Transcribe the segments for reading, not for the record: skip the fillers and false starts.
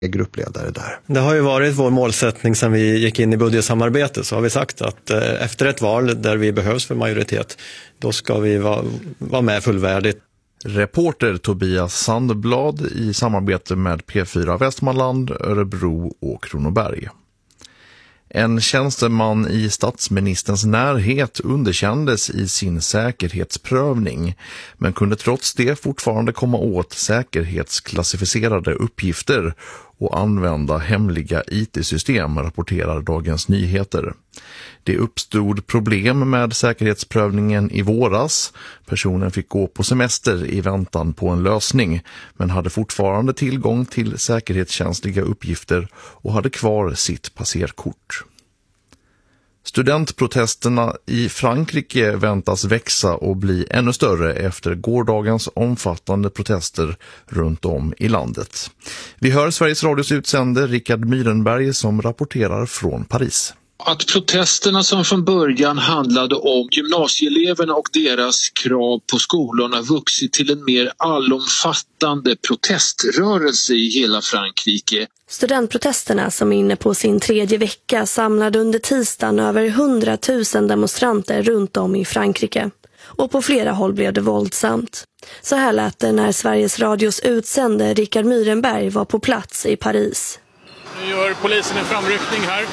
gruppledare där. Det har ju varit vår målsättning sedan vi gick in i budgetsamarbete, så har vi sagt att efter ett val där vi behövs för majoritet, då ska vi vara med fullvärdigt. Reporter Tobias Sandblad i samarbete med P4 Västmanland, Örebro och Kronoberg. En tjänsteman i statsministerns närhet underkändes i sin säkerhetsprövning, men kunde trots det fortfarande komma åt säkerhetsklassificerade uppgifter och använda hemliga IT-system, rapporterar Dagens Nyheter. Det uppstod problem med säkerhetsprövningen i våras. Personen fick gå på semester i väntan på en lösning, men hade fortfarande tillgång till säkerhetskänsliga uppgifter och hade kvar sitt passerkort. Studentprotesterna i Frankrike väntas växa och bli ännu större efter gårdagens omfattande protester runt om i landet. Vi hör Sveriges Radios utsände Rickard Myrenberg som rapporterar från Paris. Att protesterna som från början handlade om gymnasieeleverna och deras krav på skolorna vuxit till en mer allomfattande proteströrelse i hela Frankrike. Studentprotesterna som är inne på sin 3:e vecka samlade under tisdagen över 100 000 demonstranter runt om i Frankrike. Och på flera håll blev det våldsamt. Så här lät det när Sveriges Radios utsände Rickard Myrenberg var på plats i Paris. Nu gör polisen en framryckning här.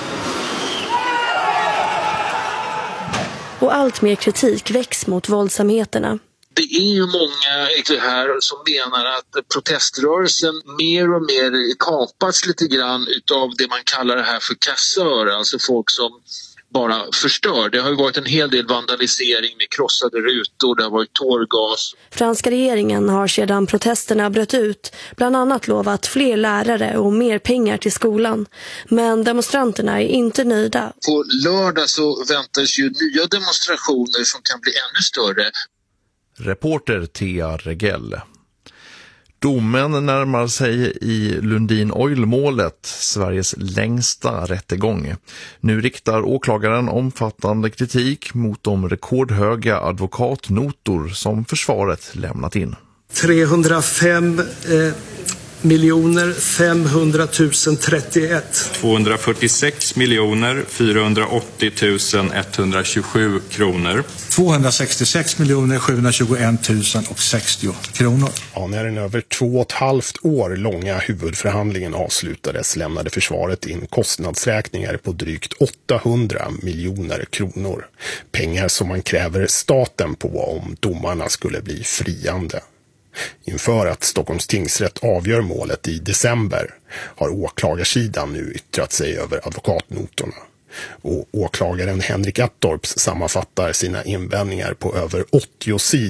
Och allt mer kritik väcks mot våldsamheterna. Det är ju många här som menar att proteströrelsen mer och mer kapats lite grann utav det man kallar det här för kassör, alltså folk som bara förstör. Det har ju varit en hel del vandalisering med krossade rutor, det har varit tårgas. Franska regeringen har sedan protesterna bröt ut bland annat lovat fler lärare och mer pengar till skolan. Men demonstranterna är inte nöjda. På lördag så väntas ju nya demonstrationer som kan bli ännu större. Reporter Thea Regell. Domen närmar sig i Lundin Oil-målet, Sveriges längsta rättegång. Nu riktar åklagaren omfattande kritik mot de rekordhöga advokatnotor som försvaret lämnat in. 305 500 031. 246 480 127 kronor. 266 721 060 kronor. Ja, när den över 2,5 år långa huvudförhandlingen avslutades lämnade försvaret in kostnadsräkningar på drygt 800 miljoner kronor. Pengar som man kräver staten på om domarna skulle bli friande. Inför att Stockholms tingsrätt avgör målet i december har åklagarsidan nu yttrat sig över advokatnotorna. Och åklagaren Henrik Attorps sammanfattar sina invändningar på över 80 sidor.